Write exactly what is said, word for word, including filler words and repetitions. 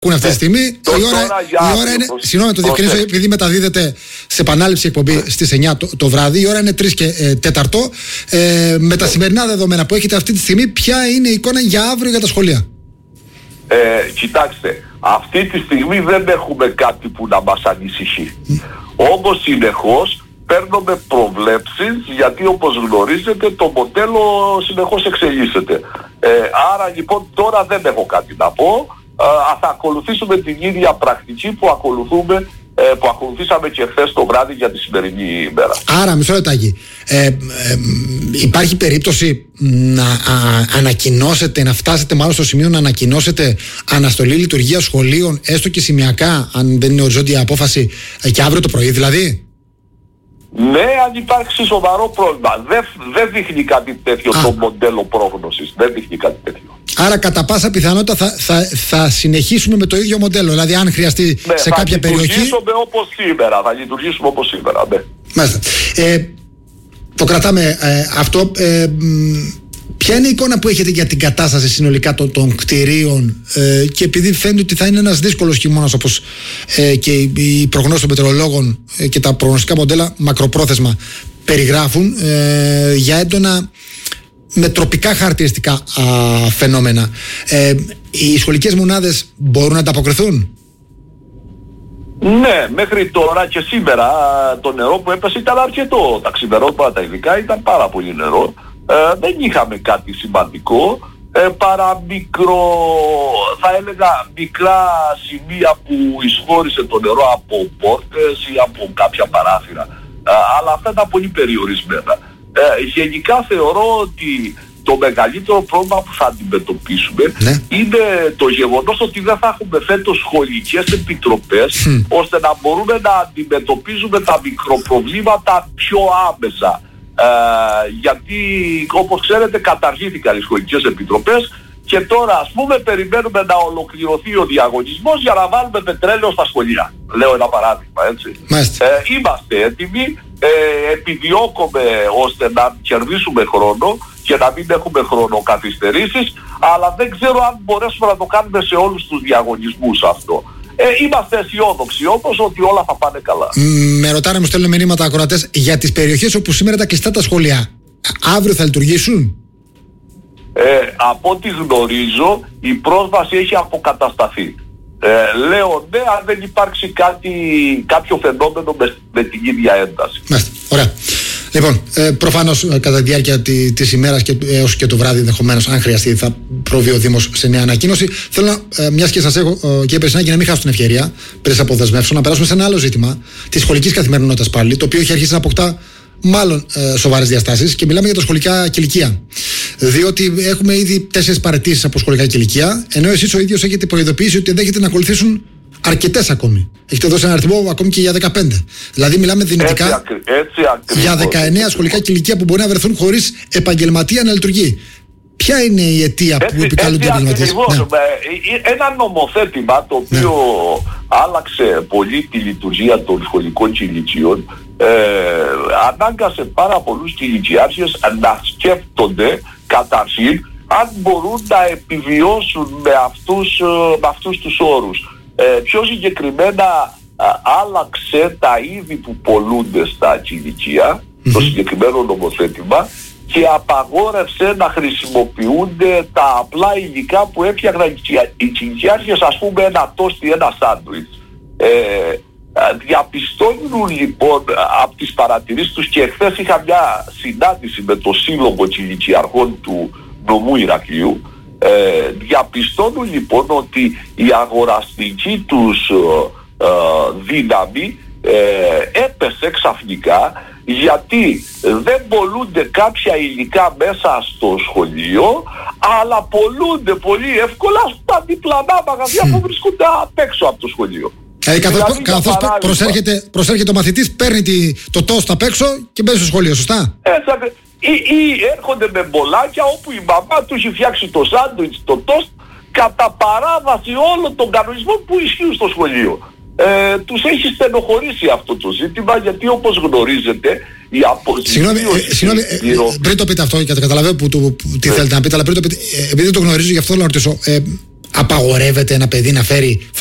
αυτή τη στιγμή. Η ώρα, η ώρα είναι. Συγγνώμη, το διευκρινίσω, επειδή μεταδίδεται σε επανάληψη εκπομπή στις εννιά το, το βράδυ. Η ώρα είναι τρεις και τέταρτο. Ε, με τα σημερινά δεδομένα που έχετε αυτή τη στιγμή, ποια είναι η εικόνα για αύριο για τα σχολεία? Ε, κοιτάξτε, αυτή τη στιγμή δεν έχουμε κάτι που να μας ανησυχεί. Mm. Όμως συνεχώς παίρνουμε προβλέψεις, γιατί όπως γνωρίζετε το μοντέλο συνεχώς εξελίσσεται. Ε, άρα λοιπόν τώρα δεν έχω κάτι να πω. Ε, θα ακολουθήσουμε την ίδια πρακτική που ακολουθούμε, ε, που ακολουθήσαμε και χθες το βράδυ για τη σημερινή ημέρα. Άρα, μισό λεπτάκι. Ε, ε, υπάρχει περίπτωση να α, ανακοινώσετε, να φτάσετε μάλλον στο σημείο να ανακοινώσετε αναστολή λειτουργίας σχολείων, έστω και σημειακά, αν δεν είναι οριζόντια απόφαση, ε, και αύριο το πρωί δηλαδή? Ναι, αν υπάρξει σοβαρό πρόβλημα. Δεν, δεν δείχνει κάτι τέτοιο Α. το μοντέλο πρόγνωσης. Δεν δείχνει κάτι τέτοιο. Άρα κατά πάσα πιθανότητα θα, θα, θα συνεχίσουμε με το ίδιο μοντέλο. Δηλαδή αν χρειαστεί ναι, σε κάποια περιοχή... Θα λειτουργήσουμε όπως σήμερα. Θα λειτουργήσουμε όπως σήμερα, ναι. Μάλιστα. Ε, το κρατάμε ε, αυτό. Ε, ποια είναι η εικόνα που έχετε για την κατάσταση συνολικά των, των κτηρίων, ε, και επειδή φαίνεται ότι θα είναι ένας δύσκολος χειμώνας, όπως ε, και οι, οι προγνώσεις των μετεωρολόγων ε, και τα προγνωστικά μοντέλα μακροπρόθεσμα περιγράφουν, ε, για έντονα με τροπικά χαρακτηριστικά α, φαινόμενα, ε, οι σχολικές μονάδες μπορούν να ανταποκριθούν? Ναι, μέχρι τώρα και σήμερα το νερό που έπεσε ήταν αρκετό. Τα ξημερόπατα τα ειδικά ήταν πάρα πολύ νερό. Ε, δεν είχαμε κάτι σημαντικό, ε, παρά μικρό, θα έλεγα μικρά σημεία που εισχώρησε το νερό από πόρτες ή από κάποια παράθυρα. Ε, αλλά αυτά ήταν πολύ περιορισμένα. Ε, γενικά θεωρώ ότι το μεγαλύτερο πρόβλημα που θα αντιμετωπίσουμε ναι. είναι το γεγονός ότι δεν θα έχουμε φέτος σχολικές επιτροπές mm. ώστε να μπορούμε να αντιμετωπίζουμε τα μικροπροβλήματα πιο άμεσα. Ε, γιατί όπως ξέρετε καταργήθηκαν οι σχολικές επιτροπές και τώρα ας πούμε περιμένουμε να ολοκληρωθεί ο διαγωνισμός για να βάλουμε πετρέλαιο στα σχολεία. Λέω ένα παράδειγμα, έτσι. Ε, είμαστε έτοιμοι, ε, επιδιώκουμε ώστε να κερδίσουμε χρόνο και να μην έχουμε χρονοκαθυστερήσεις, αλλά δεν ξέρω αν μπορέσουμε να το κάνουμε σε όλους τους διαγωνισμούς αυτό. Ε, είμαστε αισιόδοξοι όμως ότι όλα θα πάνε καλά. Με ρωτάνε, μου στέλνουν μηνύματα ακροατές για τις περιοχές όπου σήμερα τα κλειστά τα σχολεία. Αύριο θα λειτουργήσουν? Ε, από ό,τι γνωρίζω η πρόσβαση έχει αποκατασταθεί. Ε, λέω ναι, αν δεν υπάρξει κάτι, κάποιο φαινόμενο με, με την ίδια ένταση. Μάλιστα, ωραία. Λοιπόν, ε, προφανώς κατά τη διάρκεια τη, της ημέρας και έως και το βράδυ, ενδεχομένως, αν χρειαστεί, θα προβεί ο Δήμος σε νέα ανακοίνωση. Θέλω να, ε, μιας και σας έχω, ε, κύριε Περσινάκη, να μην χάσω την ευκαιρία, πριν σας αποδεσμεύσω, να περάσουμε σε ένα άλλο ζήτημα της σχολικής καθημερινότητας πάλι, το οποίο έχει αρχίσει να αποκτά μάλλον ε, σοβαρές διαστάσεις, και μιλάμε για τα σχολικά κηλικεία. Διότι έχουμε ήδη τέσσερις παραιτήσεις από σχολικά κηλικεία, ενώ εσείς ο ίδιος έχετε προειδοποιήσει ότι ενδέχεται να ακολουθήσουν αρκετές ακόμη. Έχετε δώσει ένα αριθμό ακόμη και για δεκαπέντε. Δηλαδή, μιλάμε δυνητικά έτσι, ακρι... έτσι, για δεκαεννέα σχολικά κηλικεία που μπορεί να βρεθούν χωρίς επαγγελματία να λειτουργεί. Ποια είναι η αιτία έτσι, που επικαλούνται οι επαγγελματίες? Ναι. Ένα νομοθέτημα το οποίο ναι. άλλαξε πολύ τη λειτουργία των σχολικών κηλικείων, ε, ανάγκασε πάρα πολλούς κηλικιάρχες να σκέφτονται καταρχήν αν μπορούν να επιβιώσουν με αυτούς, με αυτούς τους όρους. Ε, πιο συγκεκριμένα α, άλλαξε τα είδη που πολλούνται στα κηλικεία, mm-hmm. το συγκεκριμένο νομοθέτημα, και απαγόρευσε να χρησιμοποιούνται τα απλά υλικά που έφτιαχναν οι κηλικιάρχες, ας πούμε ένα τόστι, ένα σάντουιτς. Ε, διαπιστώνουν λοιπόν από τις παρατηρήσεις τους, και χθες είχα μια συνάντηση με το Σύλλογο Κηλικιαρχών του νομού Ηρακλείου, ε, διαπιστώνουν λοιπόν ότι η αγοραστική τους ε, ε, δύναμη ε, έπεσε ξαφνικά, γιατί δεν πολλούνται κάποια υλικά μέσα στο σχολείο, αλλά πολλούνται πολύ εύκολα στα διπλανά μαγαζιά που βρίσκονται απ' έξω από το σχολείο. Ε, καθώς δηλαδή, καθώς προσέρχεται, προσέρχεται ο μαθητής, παίρνει τη, το τόστ απ' έξω και μπαίνει στο σχολείο, σωστά? Έτσι, ή, ή έρχονται με μπολάκια όπου η μαμά του έχει φτιάξει το σάντουιτς, το τόστ, κατά παράβαση όλων των κανονισμών που ισχύουν στο σχολείο. Ε, τους έχει στενοχωρήσει αυτό το ζήτημα, γιατί όπως γνωρίζετε η αποζημίωση... Συγγνώμη, ε, συγγνώμη ε, πριν το πείτε αυτό, γιατί καταλαβαίνω που, που, που, τι yeah. θέλετε να πείτε, αλλά πριν το πείτε, ε, επειδή δεν το γνωρίζω, γι' αυτό θέλω να ρωτήσω. Ε, απαγορεύεται ένα παιδί να φέρει